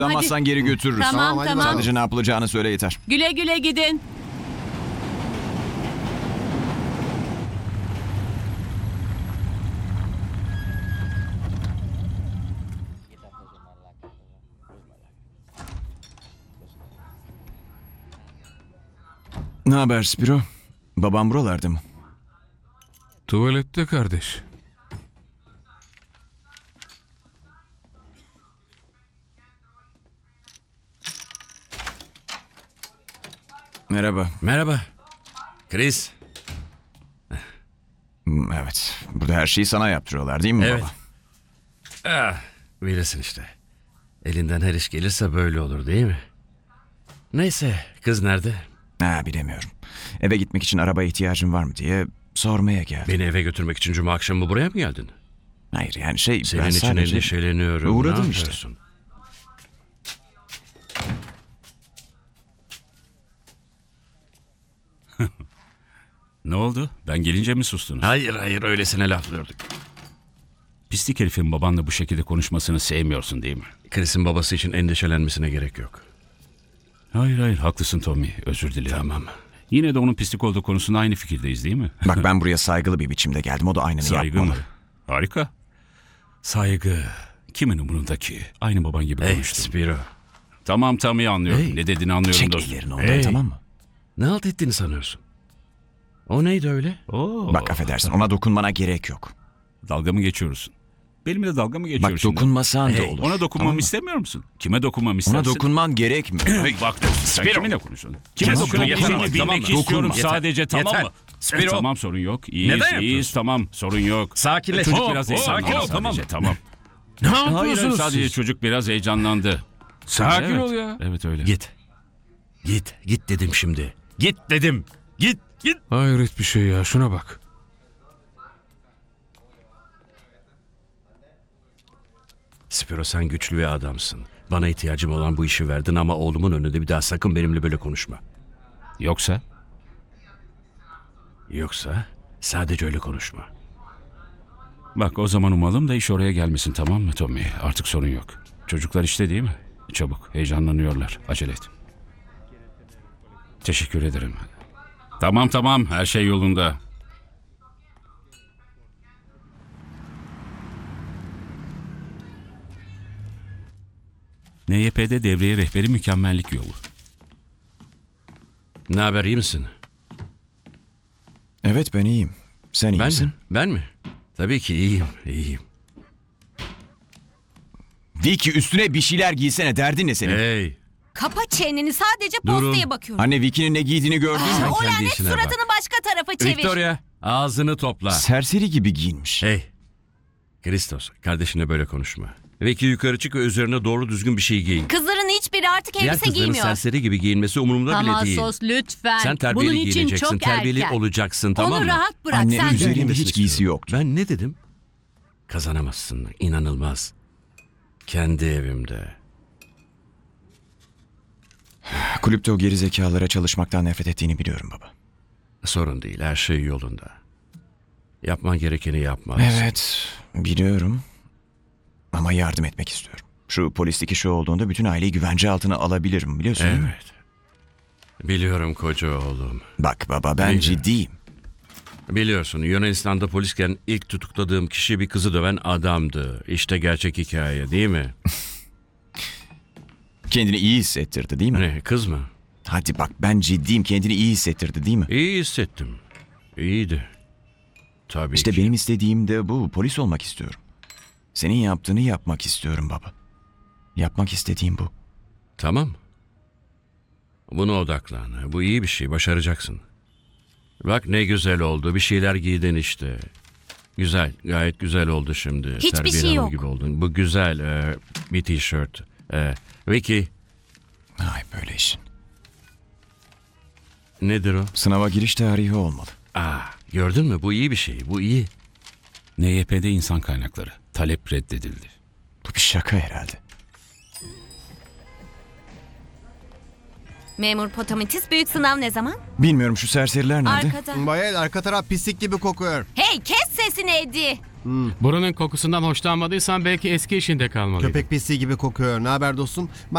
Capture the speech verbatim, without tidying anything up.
Damazsan geri götürürüz. Tamam, Tamam, hadi tamam. bakalım. Sadece ne yapılacağını söyle yeter. Güle güle gidin. Ne haber Spiro? Babam buralarda mı? Tuvalette kardeş. Merhaba. Merhaba. Chris. Hmm, Evet. Burada her şeyi sana yaptırıyorlar değil mi Evet. baba? Ah, bilirsin işte. Elinden her iş gelirse böyle olur değil mi? Neyse, kız nerede? Ha, bilemiyorum. Eve gitmek için arabaya ihtiyacın var mı diye sormaya geldim. Beni eve götürmek için cuma akşamı buraya mı geldin? Hayır yani şey... Senin ben için sadece... endişeleniyorum. Uğradım Ne işte. yapıyorsun? Ne oldu? Ben gelince mi sustunuz? Hayır hayır öylesine laflıyorduk. Pislik herifin babanla bu şekilde konuşmasını sevmiyorsun değil mi? Chris'in babası için endişelenmesine gerek yok. Hayır hayır haklısın Tommy. Özür dilerim. Tamam. Yine de onun pislik olduğu konusunda aynı fikirdeyiz değil mi? Bak ben buraya saygılı bir biçimde geldim. O da aynını Saygı yapmalı. mı? Harika. Saygı. Kimin umurunda ki? Aynı baban gibi Hey konuştun. Spiro. Tamam Tommy anlıyorum. Hey. Ne dediğini anlıyorum Çek dostum. ellerini ondan Hey. tamam mı? Ne halt ettiğini sanıyorsun? O neydi öyle? Oo, Bak affedersin ona dokunmana gerek yok. dalga mı geçiyorsun? Benimle dalga mı geçiyorsun? Bak şimdi? dokunmasan da Hey, olur. Ona dokunmamı tamam mı? istemiyor musun? Kime dokunmamı istersin? Ona dokunman gerekmiyor. Hey, bak sen kiminle konuşuyorsun? Kime Tamam, dokunabileceğini dokunma, bilmek tamam mı? istiyorum Dokunma. sadece Yeter, tamam yeter. mı? Spiro. Tamam sorun yok. İyiyiz Neden iyiyiz yapıyorsun? tamam sorun yok. Sakinleş. Çocuk Hop, biraz hop, heyecanlandı sakin ol, sadece tamam. tamam. Ne Hayır yapıyorsunuz sadece siz? çocuk biraz heyecanlandı. Sakin Evet, ol ya. Evet öyle. Git. Git. Git dedim şimdi. Git dedim. Git. Git. Hayret bir şey ya, şuna bak. Spiro sen güçlü bir adamsın. Bana ihtiyacım olan bu işi verdin ama oğlumun önünde bir daha sakın benimle böyle konuşma. Yoksa? Yoksa sadece öyle konuşma. Bak o zaman umalım da iş oraya gelmesin tamam mı Tommy? Artık sorun yok. Çocuklar işte değil mi? Çabuk heyecanlanıyorlar. Acele et. Teşekkür ederim. Tamam tamam her şey yolunda. N Y P'de devreye rehberi mükemmellik yolu. Ne haber, iyi misin? Evet ben iyiyim. Sen iyi Ben misin? mi? Ben mi? Tabii ki iyiyim. iyiyim. Vicky üstüne bir şeyler giysene. Derdin ne senin? Hey. Kapa çeneni, sadece Durun. postaya bakıyorum. Anne Vicky'nin ne giydiğini gördün mü? Sen o kendi lanet işine bak. suratını başka tarafa çevir. Victoria, ağzını topla. Serseri gibi giyinmiş. Hey. Christos, kardeşine böyle konuşma. Vicky yukarı çık ve üzerine doğru düzgün bir şey giyin. Kızların hiçbiri artık Diğer elbise kızların giymiyor. serseri gibi giyinmesi umurumda bile Ama değil. sos lütfen. Sen Bunun terbiyeli için giyineceksin, çok terbiyeli erken. olacaksın tamam Onu mı? rahat bırak Anne sen de. üzerinde Giyinmesini hiç giysi istiyorum. yoktu. Ben ne dedim? Kazanamazsın, inanılmaz. Kendi evimde. Kulüpte o geri zekalara çalışmaktan nefret ettiğini biliyorum baba. Sorun değil, her şey yolunda. Yapman gerekeni yapmalısın. Evet biliyorum. Ama yardım etmek istiyorum. Şu polislik işi olduğunda bütün aileyi güvence altına alabilirim biliyorsun değil mi? Evet. Biliyorum koca oğlum. Bak baba ben Biliyorum. ciddiyim. Biliyorsun Yunanistan'da polisken ilk tutukladığım kişi bir kızı döven adamdı. İşte gerçek hikaye değil mi? Kendini iyi hissettirdi değil mi? Ne, kız mı? Hadi bak ben ciddiyim, kendini iyi hissettirdi değil mi? İyi hissettim. İyiydi. Tabii İşte ki. benim istediğim de bu. Polis olmak istiyorum. Senin yaptığını yapmak istiyorum baba. Yapmak istediğim bu. Tamam. Buna odaklan. Bu iyi bir şey. Başaracaksın. Bak ne güzel oldu. Bir şeyler giydin işte. Güzel. Gayet güzel oldu şimdi. Hiçbir Terbiye şey hanım yok. gibi oldun. Bu güzel. e, bir tişört. E, Vicky. Ay böyle işin. Nedir o? Sınava giriş tarihi olmalı. Aa, gördün mü? Bu iyi bir şey. Bu iyi. N Y P'de insan kaynakları. Talep reddedildi. Bu bir şaka herhalde. Memur Potomitis, büyük sınav ne zaman? Bilmiyorum şu serseriler nerede? Arkada. Bayel arka taraf pislik gibi kokuyor. Hey, kes sesini Eddie. Buranın kokusundan hoşlanmadıysan belki eski işinde kalmalıydın. Köpek pisliği gibi kokuyor. Ne haber dostum?